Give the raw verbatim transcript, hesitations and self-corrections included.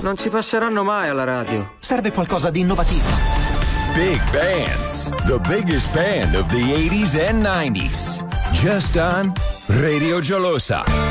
Non ci passeranno mai alla radio. Serve qualcosa di innovativo. Big Bands, the biggest band of the eighties and nineties. Just on Radio Jolosa.